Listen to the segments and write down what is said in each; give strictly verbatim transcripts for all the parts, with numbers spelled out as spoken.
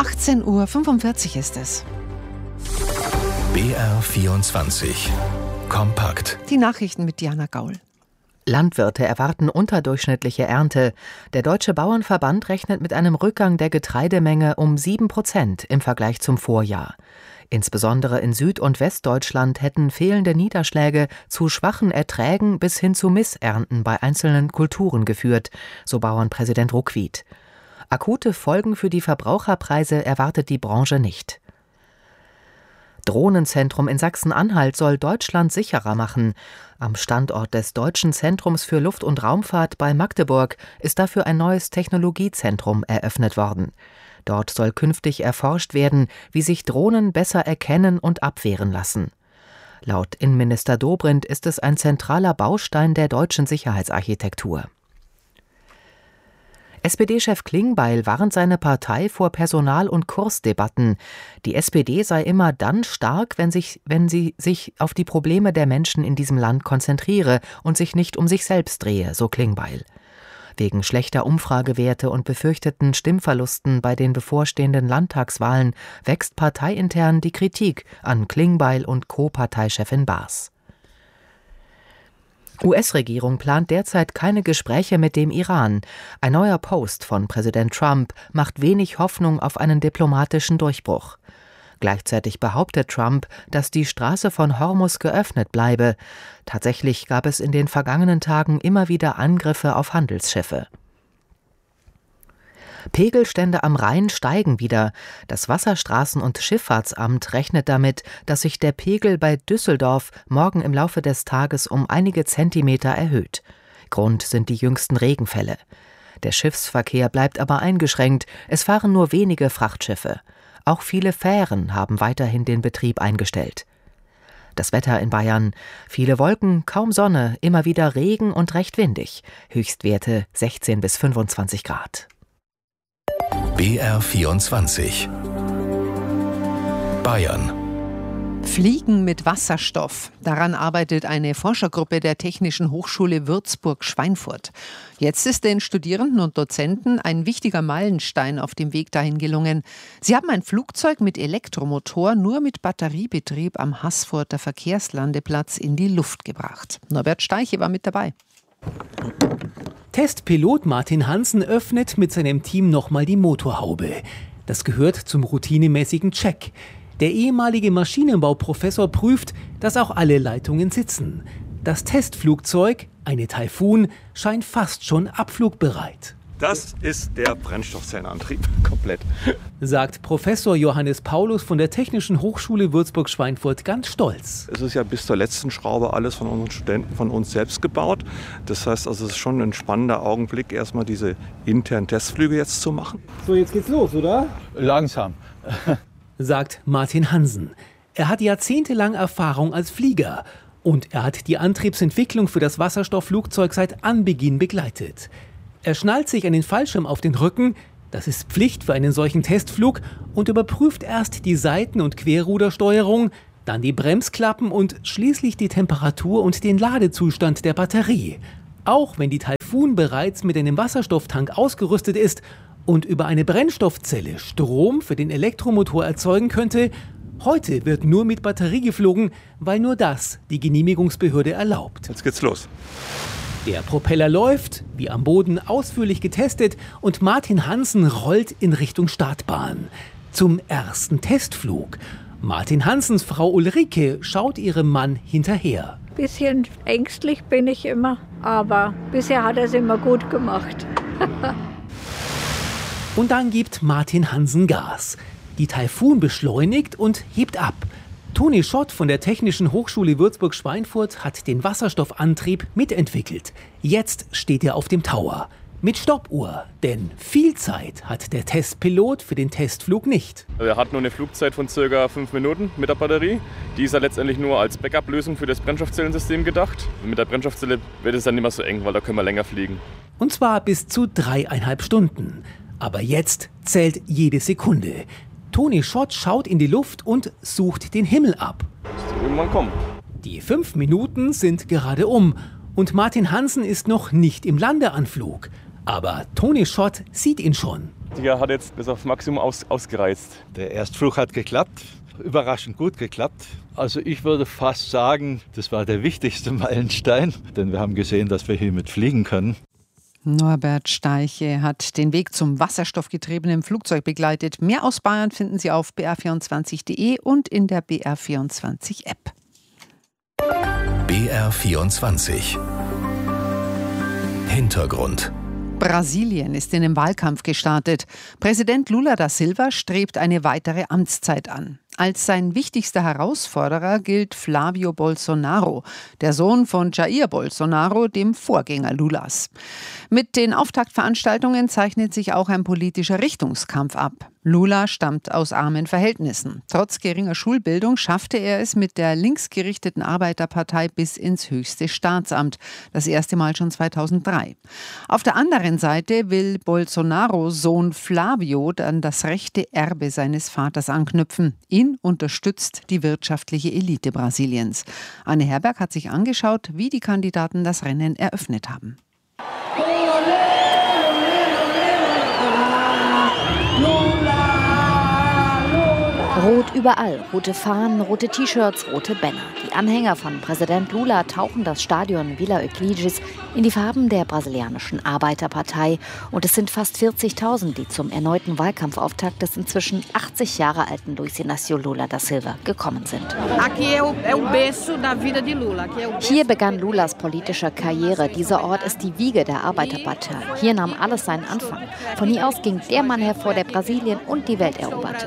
achtzehn Uhr fünfundvierzig ist es. B R vierundzwanzig. Kompakt. Die Nachrichten mit Diana Gaul. Landwirte erwarten unterdurchschnittliche Ernte. Der Deutsche Bauernverband rechnet mit einem Rückgang der Getreidemenge um sieben Prozent im Vergleich zum Vorjahr. Insbesondere in Süd- und Westdeutschland hätten fehlende Niederschläge zu schwachen Erträgen bis hin zu Missernten bei einzelnen Kulturen geführt, so Bauernpräsident Ruckwied. Akute Folgen für die Verbraucherpreise erwartet die Branche nicht. Drohnenzentrum in Sachsen-Anhalt soll Deutschland sicherer machen. Am Standort des Deutschen Zentrums für Luft- und Raumfahrt bei Magdeburg ist dafür ein neues Technologiezentrum eröffnet worden. Dort soll künftig erforscht werden, wie sich Drohnen besser erkennen und abwehren lassen. Laut Innenminister Dobrindt ist es ein zentraler Baustein der deutschen Sicherheitsarchitektur. S P D-Chef Klingbeil warnt seine Partei vor Personal- und Kursdebatten. Die S P D sei immer dann stark, wenn, sich, wenn sie sich auf die Probleme der Menschen in diesem Land konzentriere und sich nicht um sich selbst drehe, so Klingbeil. Wegen schlechter Umfragewerte und befürchteten Stimmverlusten bei den bevorstehenden Landtagswahlen wächst parteiintern die Kritik an Klingbeil und Co-Parteichefin Baas. U S-Regierung plant derzeit keine Gespräche mit dem Iran. Ein neuer Post von Präsident Trump macht wenig Hoffnung auf einen diplomatischen Durchbruch. Gleichzeitig behauptet Trump, dass die Straße von Hormuz geöffnet bleibe. Tatsächlich gab es in den vergangenen Tagen immer wieder Angriffe auf Handelsschiffe. Pegelstände am Rhein steigen wieder. Das Wasserstraßen- und Schifffahrtsamt rechnet damit, dass sich der Pegel bei Düsseldorf morgen im Laufe des Tages um einige Zentimeter erhöht. Grund sind die jüngsten Regenfälle. Der Schiffsverkehr bleibt aber eingeschränkt. Es fahren nur wenige Frachtschiffe. Auch viele Fähren haben weiterhin den Betrieb eingestellt. Das Wetter in Bayern: viele Wolken, kaum Sonne, immer wieder Regen und recht windig. Höchstwerte sechzehn bis fünfundzwanzig Grad. B R vierundzwanzig. Bayern. Fliegen mit Wasserstoff. Daran arbeitet eine Forschergruppe der Technischen Hochschule Würzburg-Schweinfurt. Jetzt ist den Studierenden und Dozenten ein wichtiger Meilenstein auf dem Weg dahin gelungen. Sie haben ein Flugzeug mit Elektromotor nur mit Batteriebetrieb am Haßfurter Verkehrslandeplatz in die Luft gebracht. Norbert Steiche war mit dabei. Testpilot Martin Hansen öffnet mit seinem Team nochmal die Motorhaube. Das gehört zum routinemäßigen Check. Der ehemalige Maschinenbauprofessor prüft, dass auch alle Leitungen sitzen. Das Testflugzeug, eine Taifun, scheint fast schon abflugbereit. Das ist der Brennstoffzellenantrieb, komplett. Sagt Professor Johannes Paulus von der Technischen Hochschule Würzburg-Schweinfurt ganz stolz. Es ist ja bis zur letzten Schraube alles von unseren Studenten, von uns selbst gebaut. Das heißt, also es ist schon ein spannender Augenblick, erstmal diese internen Testflüge jetzt zu machen. So, jetzt geht's los, oder? Langsam. Sagt Martin Hansen. Er hat jahrzehntelang Erfahrung als Flieger und er hat die Antriebsentwicklung für das Wasserstoffflugzeug seit Anbeginn begleitet. Er schnallt sich einen Fallschirm auf den Rücken, das ist Pflicht für einen solchen Testflug, und überprüft erst die Seiten- und Querrudersteuerung, dann die Bremsklappen und schließlich die Temperatur und den Ladezustand der Batterie. Auch wenn die Taifun bereits mit einem Wasserstofftank ausgerüstet ist und über eine Brennstoffzelle Strom für den Elektromotor erzeugen könnte, heute wird nur mit Batterie geflogen, weil nur das die Genehmigungsbehörde erlaubt. Jetzt geht's los. Der Propeller läuft, wie am Boden ausführlich getestet, und Martin Hansen rollt in Richtung Startbahn. Zum ersten Testflug. Martin Hansens Frau Ulrike schaut ihrem Mann hinterher. Bisschen ängstlich bin ich immer, aber bisher hat er es immer gut gemacht. Und dann gibt Martin Hansen Gas. Die Taifun beschleunigt und hebt ab. Toni Schott von der Technischen Hochschule Würzburg-Schweinfurt hat den Wasserstoffantrieb mitentwickelt. Jetzt steht er auf dem Tower. Mit Stoppuhr, denn viel Zeit hat der Testpilot für den Testflug nicht. Er hat nur eine Flugzeit von circa fünf Minuten mit der Batterie. Die ist ja letztendlich nur als Backup-Lösung für das Brennstoffzellensystem gedacht. Mit der Brennstoffzelle wird es dann nicht mehr so eng, weil da können wir länger fliegen. Und zwar bis zu dreieinhalb Stunden. Aber jetzt zählt jede Sekunde. Toni Schott schaut in die Luft und sucht den Himmel ab. Irgendwann kommen. Die fünf Minuten sind gerade um und Martin Hansen ist noch nicht im Landeanflug. Aber Toni Schott sieht ihn schon. Der hat jetzt bis aufs Maximum aus, ausgereizt. Der Erstflug hat geklappt, überraschend gut geklappt. Also ich würde fast sagen, das war der wichtigste Meilenstein, denn wir haben gesehen, dass wir hiermit fliegen können. Norbert Steiche hat den Weg zum wasserstoffgetriebenen Flugzeug begleitet. Mehr aus Bayern finden Sie auf b r vierundzwanzig punkt d e und in der B R vierundzwanzig App. B R vierundzwanzig Hintergrund. Brasilien ist in den Wahlkampf gestartet. Präsident Lula da Silva strebt eine weitere Amtszeit an. Als sein wichtigster Herausforderer gilt Flávio Bolsonaro, der Sohn von Jair Bolsonaro, dem Vorgänger Lulas. Mit den Auftaktveranstaltungen zeichnet sich auch ein politischer Richtungskampf ab. Lula stammt aus armen Verhältnissen. Trotz geringer Schulbildung schaffte er es mit der linksgerichteten Arbeiterpartei bis ins höchste Staatsamt. Das erste Mal schon zweitausenddrei. Auf der anderen Seite will Bolsonaros Sohn Flávio dann das rechte Erbe seines Vaters anknüpfen. Ihn unterstützt die wirtschaftliche Elite Brasiliens. Anne Herberg hat sich angeschaut, wie die Kandidaten das Rennen eröffnet haben. Rot überall, rote Fahnen, rote T-Shirts, rote Banner. Die Anhänger von Präsident Lula tauchen das Stadion Vila Euclides in die Farben der brasilianischen Arbeiterpartei. Und es sind fast vierzigtausend, die zum erneuten Wahlkampfauftakt des inzwischen achtzig Jahre alten Luiz Inácio Lula da Silva gekommen sind. Hier begann Lulas politische Karriere. Dieser Ort ist die Wiege der Arbeiterpartei. Hier nahm alles seinen Anfang. Von hier aus ging der Mann hervor, der Brasilien und die Welt eroberte.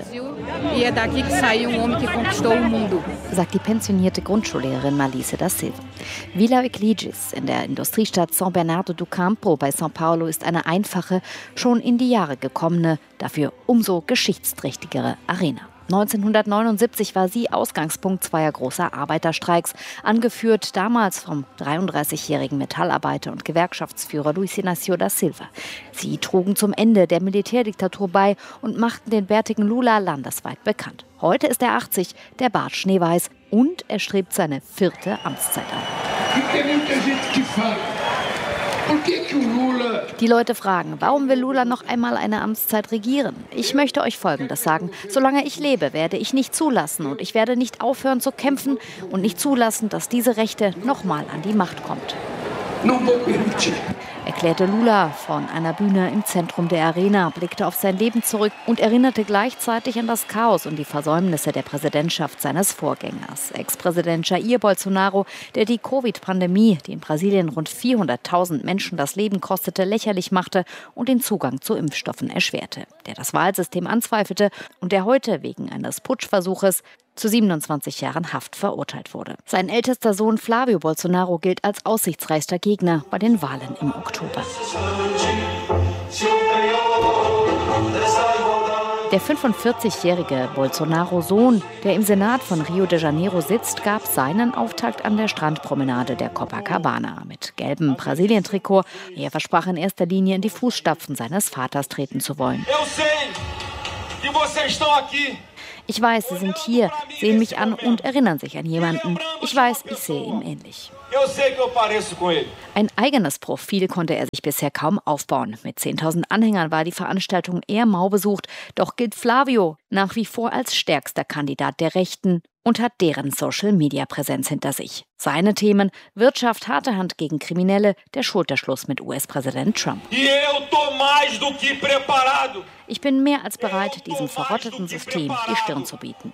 Sagt die pensionierte Grundschullehrerin Malice da Silva. Vila Euclides in der Industriestadt São Bernardo do Campo bei São Paulo ist eine einfache, schon in die Jahre gekommene, dafür umso geschichtsträchtigere Arena. neunzehnhundertneunundsiebzig war sie Ausgangspunkt zweier großer Arbeiterstreiks, angeführt damals vom dreiunddreißigjährigen Metallarbeiter und Gewerkschaftsführer Luiz Inácio da Silva. Sie trugen zum Ende der Militärdiktatur bei und machten den bärtigen Lula landesweit bekannt. Heute ist er achtzig, der Bart schneeweiß und er strebt seine vierte Amtszeit an. Die Leute fragen, warum will Lula noch einmal eine Amtszeit regieren? Ich möchte euch Folgendes sagen. Solange ich lebe, werde ich nicht zulassen und ich werde nicht aufhören zu kämpfen und nicht zulassen, dass diese Rechte nochmal an die Macht kommt. Erklärte Lula von einer Bühne im Zentrum der Arena, blickte auf sein Leben zurück und erinnerte gleichzeitig an das Chaos und die Versäumnisse der Präsidentschaft seines Vorgängers. Ex-Präsident Jair Bolsonaro, der die Covid-Pandemie, die in Brasilien rund vierhunderttausend Menschen das Leben kostete, lächerlich machte und den Zugang zu Impfstoffen erschwerte. Der das Wahlsystem anzweifelte und der heute wegen eines Putschversuches zu siebenundzwanzig Jahren Haft verurteilt wurde. Sein ältester Sohn Flávio Bolsonaro gilt als aussichtsreichster Gegner bei den Wahlen im Oktober. Der fünfundvierzigjährige Bolsonaro-Sohn, der im Senat von Rio de Janeiro sitzt, gab seinen Auftakt an der Strandpromenade der Copacabana. Mit gelbem Brasilien-Trikot. Er versprach in erster Linie in die Fußstapfen seines Vaters treten zu wollen. Ich weiß, Sie sind hier, sehen mich an und erinnern sich an jemanden. Ich weiß, ich sehe ihm ähnlich. Ein eigenes Profil konnte er sich bisher kaum aufbauen. Mit zehntausend Anhängern war die Veranstaltung eher mau besucht. Doch gilt Flávio nach wie vor als stärkster Kandidat der Rechten und hat deren Social-Media-Präsenz hinter sich. Seine Themen: Wirtschaft, harte Hand gegen Kriminelle, der Schulterschluss mit U S-Präsident Trump. Ich bin mehr als bereit, diesem verrotteten System die Stirn zu bieten.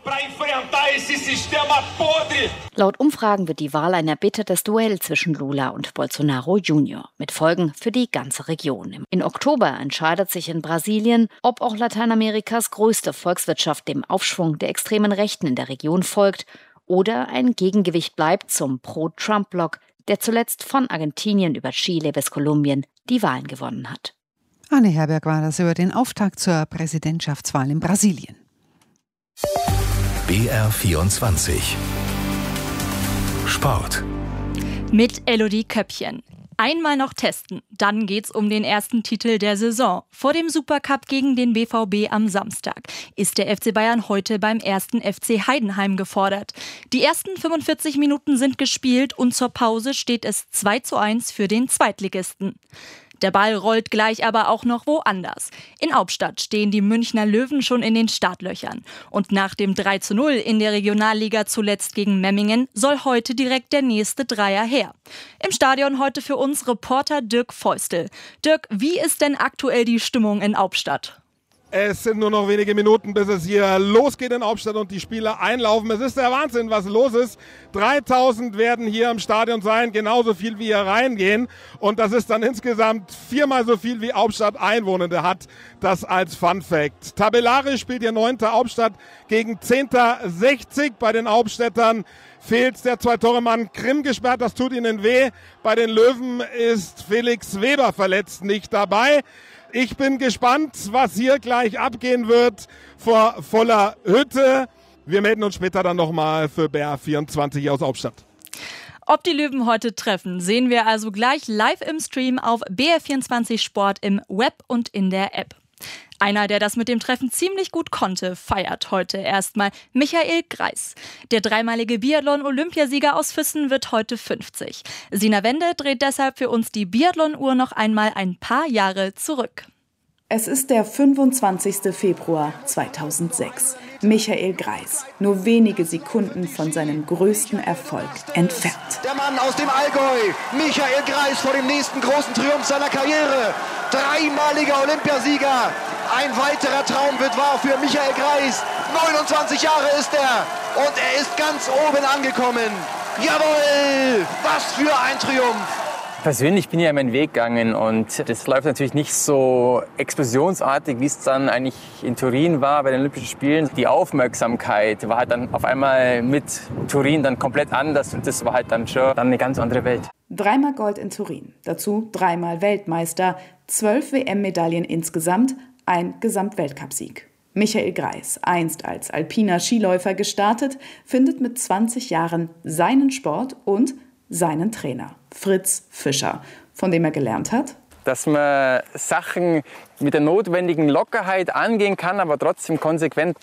Laut Umfragen wird die Wahl ein erbittertes Duell zwischen Lula und Bolsonaro Junior mit Folgen für die ganze Region. Im Oktober entscheidet sich in Brasilien, ob auch Lateinamerikas größte Volkswirtschaft dem Aufschwung der extremen Rechten in der Region folgt oder ein Gegengewicht bleibt zum Pro-Trump-Block, der zuletzt von Argentinien über Chile bis Kolumbien die Wahlen gewonnen hat. Anne Herberg war das über den Auftakt zur Präsidentschaftswahl in Brasilien. B R vierundzwanzig Sport. Mit Elodie Köppchen. Einmal noch testen, dann geht's um den ersten Titel der Saison. Vor dem Supercup gegen den B V B am Samstag ist der F C Bayern heute beim ersten F C Heidenheim gefordert. Die ersten fünfundvierzig Minuten sind gespielt und zur Pause steht es zwei zu eins für den Zweitligisten. Der Ball rollt gleich aber auch noch woanders. In Hauptstadt stehen die Münchner Löwen schon in den Startlöchern. Und nach dem drei zu null in der Regionalliga zuletzt gegen Memmingen soll heute direkt der nächste Dreier her. Im Stadion heute für uns Reporter Dirk Feustel. Dirk, wie ist denn aktuell die Stimmung in Hauptstadt? Es sind nur noch wenige Minuten, bis es hier losgeht in Hauptstadt und die Spieler einlaufen. Es ist der Wahnsinn, was los ist. dreitausend werden hier im Stadion sein, genauso viel wie hier reingehen. Und das ist dann insgesamt viermal so viel wie Hauptstadt Einwohnende hat. Das als Fun Fact. Tabellarisch spielt hier neunter Hauptstadt gegen zehnter sechzig. Bei den Hauptstädtern fehlt der Zwei-Tore-Mann Grimm gesperrt, das tut ihnen weh. Bei den Löwen ist Felix Weber verletzt, nicht dabei. Ich bin gespannt, was hier gleich abgehen wird vor voller Hütte. Wir melden uns später dann nochmal für B R vierundzwanzig aus Hauptstadt. Ob die Löwen heute treffen, sehen wir also gleich live im Stream auf B R vierundzwanzig Sport im Web und in der App. Einer, der das mit dem Treffen ziemlich gut konnte, feiert heute erstmal Michael Greis. Der dreimalige Biathlon-Olympiasieger aus Füssen wird heute fünfzig. Sina Wende dreht deshalb für uns die Biathlon-Uhr noch einmal ein paar Jahre zurück. Es ist der fünfundzwanzigster Februar zweitausendsechs. Michael Greis, nur wenige Sekunden von seinem größten Erfolg entfernt. Der Mann aus dem Allgäu, Michael Greis, vor dem nächsten großen Triumph seiner Karriere. Dreimaliger Olympiasieger. Ein weiterer Traum wird wahr für Michael Greis. neunundzwanzig Jahre ist er und er ist ganz oben angekommen. Jawohl, was für ein Triumph. Persönlich bin ich ja meinen Weg gegangen und das läuft natürlich nicht so explosionsartig, wie es dann eigentlich in Turin war bei den Olympischen Spielen. Die Aufmerksamkeit war halt dann auf einmal mit Turin dann komplett anders und das war halt dann schon dann eine ganz andere Welt. Dreimal Gold in Turin, dazu dreimal Weltmeister, zwölf W M-Medaillen insgesamt, ein Gesamtweltcupsieg. Michael Greis, einst als alpiner Skiläufer gestartet, findet mit zwanzig Jahren seinen Sport und seinen Trainer, Fritz Fischer, von dem er gelernt hat, dass man Sachen mit der notwendigen Lockerheit angehen kann, aber trotzdem konsequent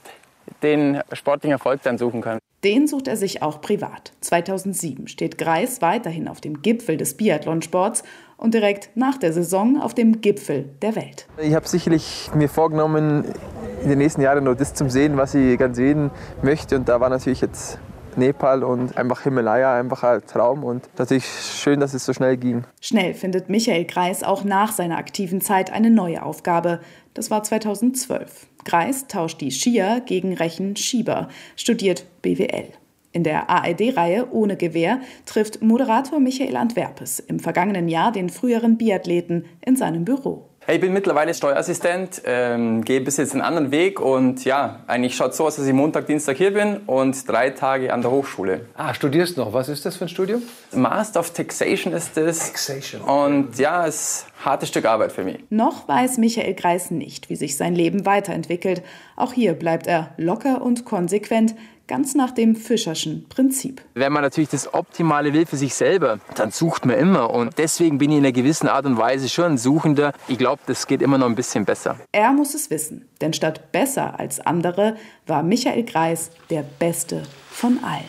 den sportlichen Erfolg dann suchen kann. Den sucht er sich auch privat. zweitausendsieben steht Greis weiterhin auf dem Gipfel des Biathlonsports und direkt nach der Saison auf dem Gipfel der Welt. Ich habe sicherlich mir vorgenommen, in den nächsten Jahren nur das zu sehen, was ich ganz sehen möchte. Und da war natürlich jetzt Nepal und einfach Himalaya einfach ein Traum und natürlich schön, dass es so schnell ging. Schnell findet Michael Greis auch nach seiner aktiven Zeit eine neue Aufgabe. Das war zweitausendzwölf. Greis tauscht die Skier gegen Rechenschieber, studiert B W L. In der A R D-Reihe Ohne Gewehr trifft Moderator Michael Antwerpes im vergangenen Jahr den früheren Biathleten in seinem Büro. Hey, ich bin mittlerweile Steuerassistent, ähm, gehe bis jetzt einen anderen Weg und ja, eigentlich schaut es so aus, dass ich Montag, Dienstag hier bin und drei Tage an der Hochschule. Ah, studierst noch. Was ist das für ein Studium? Master of Taxation ist das. Taxation. Und ja, es ist ein hartes Stück Arbeit für mich. Noch weiß Michael Greis nicht, wie sich sein Leben weiterentwickelt. Auch hier bleibt er locker und konsequent, ganz nach dem Fischerschen Prinzip. Wenn man natürlich das Optimale will für sich selber, dann sucht man immer. Und deswegen bin ich in einer gewissen Art und Weise schon ein Suchender. Ich glaube, das geht immer noch ein bisschen besser. Er muss es wissen, denn statt besser als andere war Michael Greis der Beste von allen.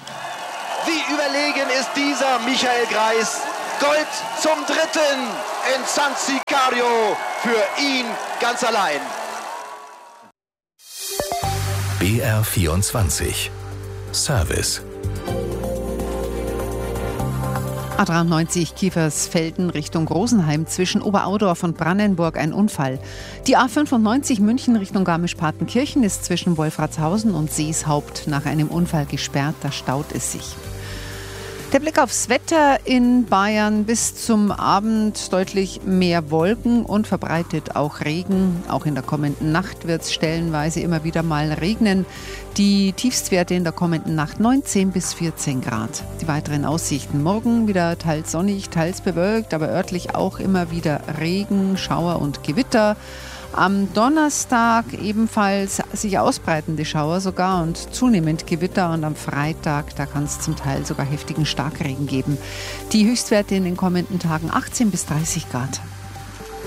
Wie überlegen ist dieser Michael Greis? Gold zum dritten in San Sicario für ihn ganz allein. B R vierundzwanzig Service. A dreiundneunzig Kiefersfelden Richtung Rosenheim zwischen Oberaudorf und Brannenburg ein Unfall. Die A fünfundneunzig München Richtung Garmisch-Partenkirchen ist zwischen Wolfratshausen und Seeshaupt nach einem Unfall gesperrt, da staut es sich. Der Blick aufs Wetter in Bayern: bis zum Abend deutlich mehr Wolken und verbreitet auch Regen. Auch in der kommenden Nacht wird es stellenweise immer wieder mal regnen. Die Tiefstwerte in der kommenden Nacht neunzehn bis vierzehn Grad. Die weiteren Aussichten: morgen wieder teils sonnig, teils bewölkt, aber örtlich auch immer wieder Regen, Schauer und Gewitter. Am Donnerstag ebenfalls sich ausbreitende Schauer sogar und zunehmend Gewitter. Und am Freitag, da kann es zum Teil sogar heftigen Starkregen geben. Die Höchstwerte in den kommenden Tagen achtzehn bis dreißig Grad.